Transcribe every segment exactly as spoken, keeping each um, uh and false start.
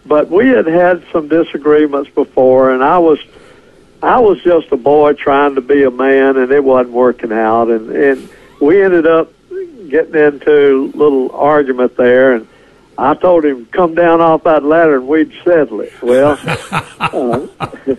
but we had had some disagreements before, and I was I was just a boy trying to be a man, and it wasn't working out, and, and we ended up getting into a little argument there, and I told him, come down off that ladder and we'd settle it. Well, uh,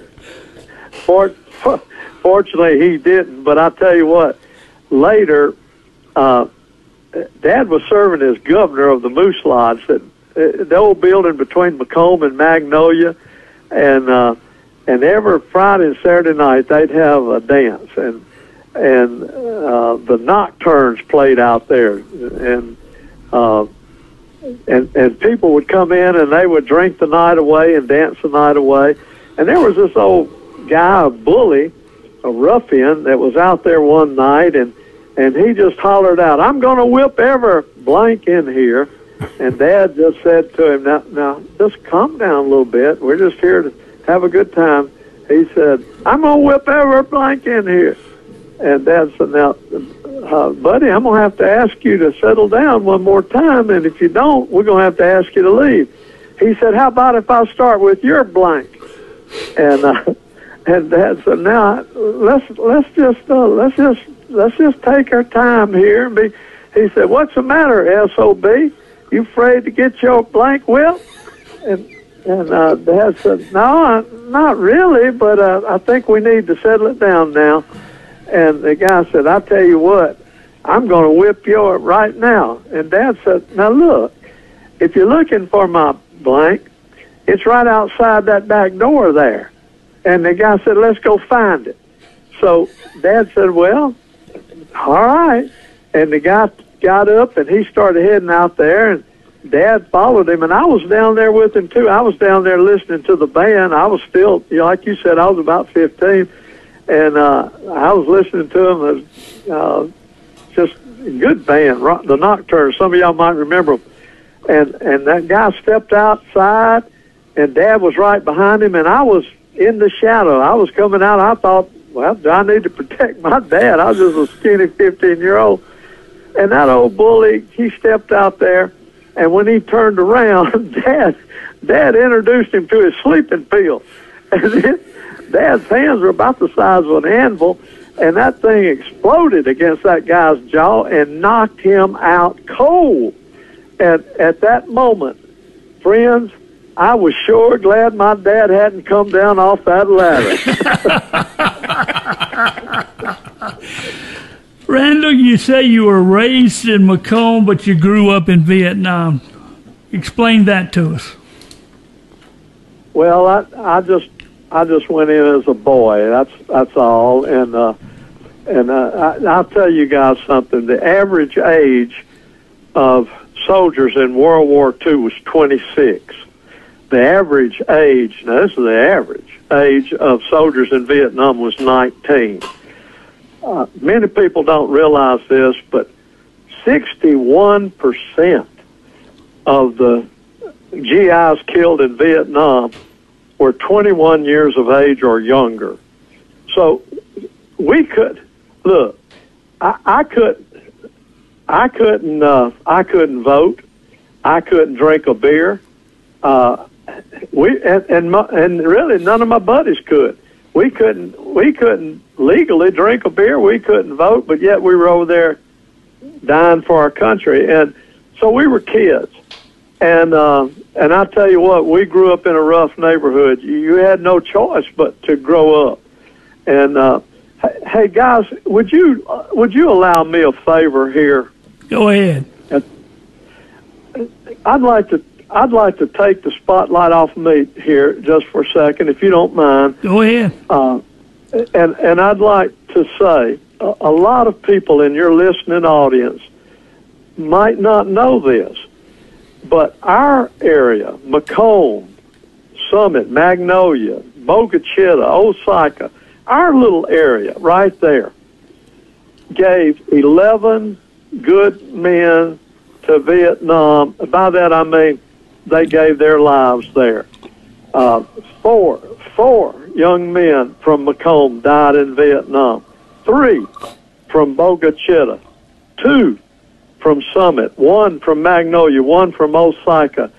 for, for, fortunately he didn't, but I tell you what, later, uh, Dad was serving as governor of the Moose Lodge, that uh, the old building between Macomb and Magnolia, and uh, and every Friday and Saturday night they'd have a dance, and and uh, the Nocturnes played out there, and uh, and and people would come in and they would drink the night away and dance the night away, and there was this old guy, a bully, a ruffian, that was out there one night, and and he just hollered out, "I'm going to whip every blank in here." And Dad just said to him, now, now, just calm down a little bit. We're just here to have a good time. He said, "I'm going to whip every blank in here." And Dad said, "Now, uh, buddy, I'm going to have to ask you to settle down one more time, and if you don't, we're going to have to ask you to leave." He said, "How about if I start with your blank?" And uh, and Dad said, "Now, let's let's just uh, let's just let's just take our time here and be." He said, "What's the matter, S O B? You afraid to get your blank whipped?" And and uh, Dad said, "No, not really, but uh, I think we need to settle it down now." And the guy said, "I tell you what, I'm going to whip you right now." And Dad said, "Now look, if you're looking for my blank, it's right outside that back door there." And the guy said, "Let's go find it." So Dad said, "Well, all right." And the guy got up and he started heading out there, and Dad followed him, and I was down there with him too. I was down there listening to the band. I was still, you know, like you said, I was about fifteen, and uh, I was listening to them. As, uh, just a good band, the Nocturnes. Some of y'all might remember them. And and that guy stepped outside, and Dad was right behind him, and I was in the shadow. I was coming out. I thought, well, do I need to protect my dad? I was just a skinny fifteen-year-old. And that old bully, he stepped out there, and when he turned around, Dad, Dad introduced him to his sleeping pill. And then Dad's hands were about the size of an anvil, and that thing exploded against that guy's jaw and knocked him out cold. And at that moment, friends, I was sure glad my dad hadn't come down off that ladder. Randall, you say you were raised in Macomb, but you grew up in Vietnam. Explain that to us. Well, I, I just, I just went in as a boy. That's that's all. And uh, and uh, I, I'll tell you guys something. The average age of soldiers in World War Two was twenty-six. The average age, now this is the average age of soldiers in Vietnam was nineteen. Uh, many people don't realize this, but sixty-one percent of the G Is killed in Vietnam were twenty-one years of age or younger. So we could, look, I, I couldn't, I couldn't, uh, I couldn't vote. I couldn't drink a beer. Uh, we and and, my, and really none of my buddies could. We couldn't, we couldn't legally drink a beer. We couldn't vote, but yet we were over there dying for our country. And so we were kids. And uh, and I tell you what, we grew up in a rough neighborhood. You, you had no choice but to grow up. And uh, hey, guys, would you uh, would you allow me a favor here? Go ahead. I'd like to I'd like to take the spotlight off me here just for a second, if you don't mind. Go ahead. Uh, and and I'd like to say a, a lot of people in your listening audience might not know this, but our area, Macomb, Summit, Magnolia, Boca Chita, Osaka, our little area right there gave eleven good men to Vietnam. By that I mean they gave their lives there. Uh, four, four young men from Macomb died in Vietnam. Three from Boca Chita. Two from Summit. One from Magnolia. One from Osaka.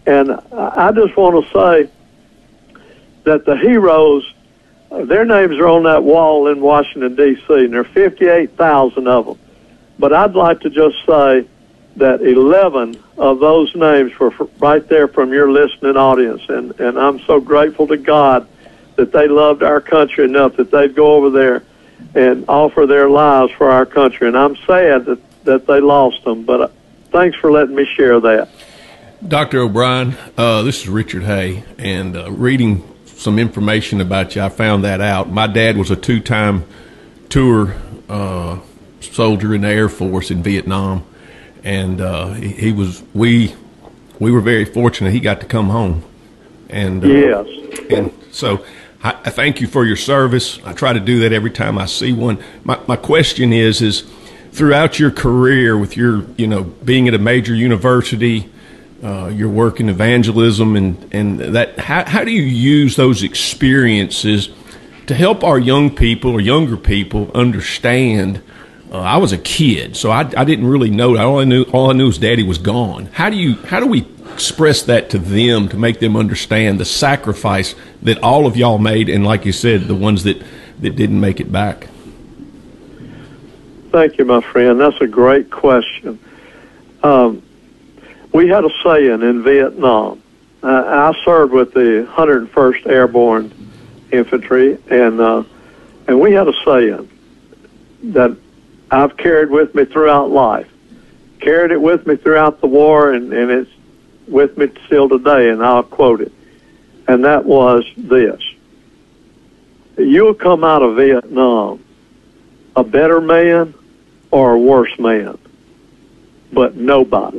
And I just want to say that the heroes, their names are on that wall in Washington, D C, and there are fifty-eight thousand of them. But I'd like to just say that eleven of those names were right there from your listening audience, and, and I'm so grateful to God that they loved our country enough that they'd go over there and offer their lives for our country. And I'm sad that, that they lost them, but uh, thanks for letting me share that. Doctor O'Brien, uh, this is Richard Hay, and uh, reading some information about you, I found that out. My dad was a two-time tour uh, soldier in the Air Force in Vietnam, and uh, he, he was we we were very fortunate he got to come home. And uh, yes, and so I, I thank you for your service. I try to do that every time I see one. My my question is is throughout your career with your you know being at a major university. Uh, your work in evangelism and, and that, how, how do you use those experiences to help our young people or younger people understand? Uh, I was a kid, so I, I didn't really know. All I knew, all I knew was Daddy was gone. How do you, how do we express that to them to make them understand the sacrifice that all of y'all made, and like you said, the ones that, that didn't make it back? Thank you, my friend. That's a great question. Um, We had a saying in Vietnam. Uh, I served with the one hundred first Airborne Infantry, and uh, and we had a saying that I've carried with me throughout life. Carried it with me throughout the war, and, and it's with me still today, and I'll quote it. And that was this: you'll come out of Vietnam a better man or a worse man, but nobody.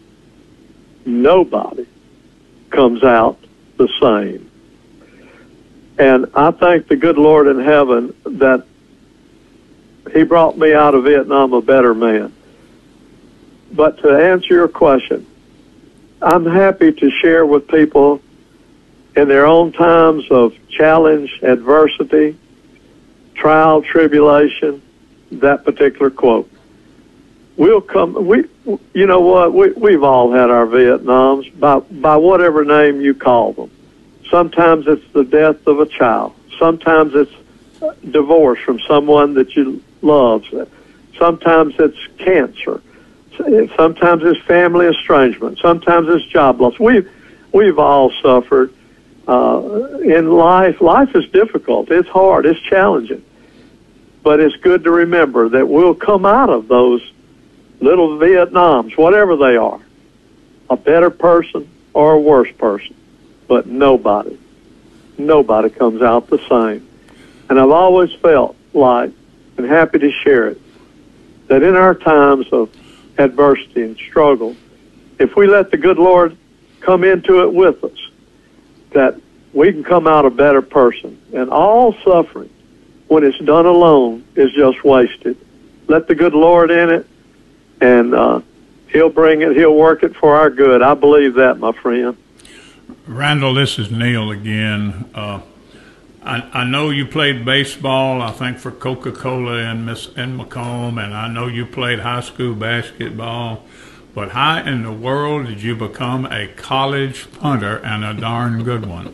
Nobody comes out the same. And I thank the good Lord in heaven that he brought me out of Vietnam a better man. But to answer your question, I'm happy to share with people in their own times of challenge, adversity, trial, tribulation, that particular quote. We'll come, we, you know what, we, we've all had our Vietnams, by, by whatever name you call them. Sometimes it's the death of a child. Sometimes it's divorce from someone that you love. Sometimes it's cancer. Sometimes it's family estrangement. Sometimes it's job loss. We've, we've all suffered uh, in life. Life is difficult. It's hard. It's challenging. But it's good to remember that we'll come out of those little Vietnams, whatever they are, a better person or a worse person. But nobody, nobody comes out the same. And I've always felt like, and happy to share it, that in our times of adversity and struggle, if we let the good Lord come into it with us, that we can come out a better person. And all suffering, when it's done alone, is just wasted. Let the good Lord in it, and uh, he'll bring it, he'll work it for our good. I believe that, my friend. Randall, this is Neil again. Uh, I, I know you played baseball, I think, for Coca-Cola in, Miss, in Macomb, and I know you played high school basketball. But how in the world did you become a college punter, and a darn good one?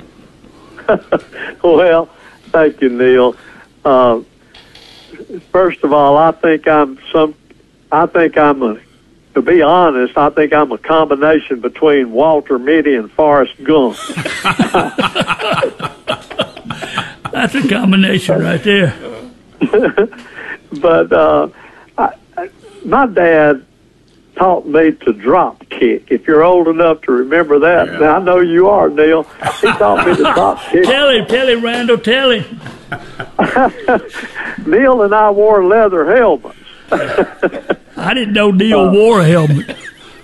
Well, thank you, Neil. Uh, first of all, I think I'm some. I think I'm a. To be honest, I think I'm a combination between Walter Mitty and Forrest Gump. That's a combination right there. But uh, I, I, my dad taught me to drop kick. If you're old enough to remember that, yeah. Now I know you are, Neil. He taught me to drop kick. Tell him, tell him, Randall, tell him. Neil and I wore leather helmets. I didn't know Neil uh, wore a helmet.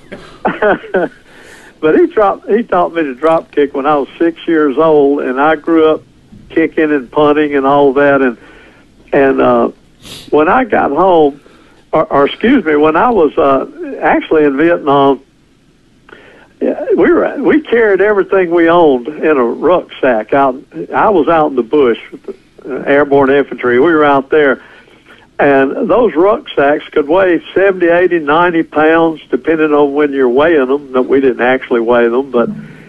But he dropped. He taught me to drop kick when I was six years old, and I grew up kicking and punting and all that. And and uh, when I got home, or, or excuse me, when I was uh, actually in Vietnam, we were we carried everything we owned in a rucksack out. I was out in the bush with the Airborne Infantry. We were out there. And those rucksacks could weigh seventy, eighty, ninety pounds, depending on when you're weighing them. No, we didn't actually weigh them, but